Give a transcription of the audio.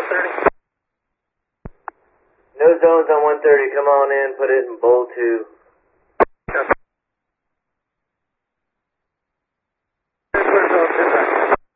No zones on 130, come on in, put it in bowl 2.